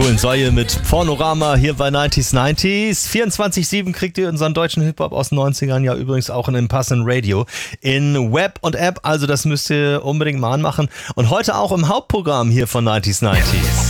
Cool Säue mit Pornorama hier bei 90s 90s. 24/7 kriegt ihr unseren deutschen Hip-Hop aus den 90ern ja übrigens auch in einem passenden Radio. In Web und App, also das müsst ihr unbedingt mal anmachen. Und heute auch im Hauptprogramm hier von 90s 90s.